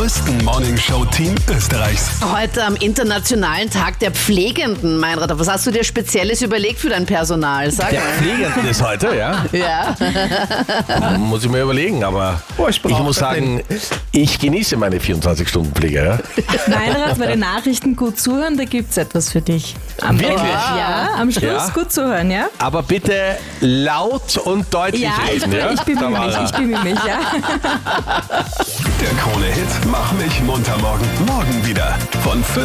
größten Morningshow-Team Österreichs. Heute am Internationalen Tag der Pflegenden, Meinrad. Was hast du dir Spezielles überlegt für dein Personal? Sag Der mal. Pflegenden ist heute, ja? Ja. Muss ich mir überlegen, aber ich muss sagen, ich genieße meine 24-Stunden-Pflege. Ja? Meinrad, bei den Nachrichten gut zuhören, da gibt es etwas für dich. Wirklich? Ja, am Schluss Ja. gut zuhören, ja? Aber bitte laut und deutlich Ja, reden. Ja? ich bemühe mich, ja. Der Krone-Hit Mach mich munter morgen. Morgen wieder von 5